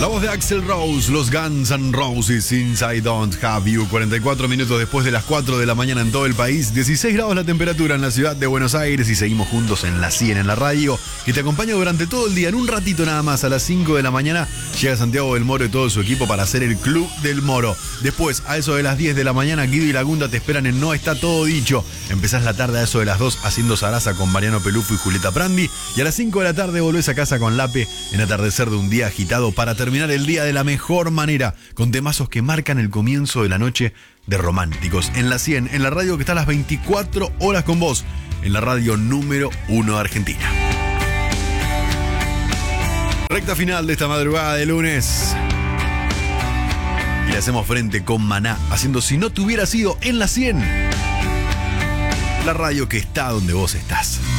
La voz de Axl Rose, los Guns N' Roses, Since I Don't Have You. 44 minutos después de las 4 de la mañana en todo el país. 16 grados la temperatura en la ciudad de Buenos Aires. Y seguimos juntos en la 100 en la radio, que te acompaña durante todo el día. En un ratito nada más, a las 5 de la mañana, llega Santiago del Moro y todo su equipo para hacer el Club del Moro. Después, a eso de las 10 de la mañana, Guido y Lagunda te esperan en No Está Todo Dicho. Empezás la tarde a eso de las 2 haciendo Sarasa con Mariano Pelufo y Julieta Prandi. Y a las 5 de la tarde volvés a casa con Lape en Atardecer de un Día Agitado para terminar el día de la mejor manera, con temazos que marcan el comienzo de la noche de románticos. En la 100, en la radio que está a las 24 horas con vos, en la radio número 1 de Argentina. Recta final de esta madrugada de lunes. Y le hacemos frente con Maná, haciendo Si No Te Hubiera Sido en la 100. La radio que está donde vos estás.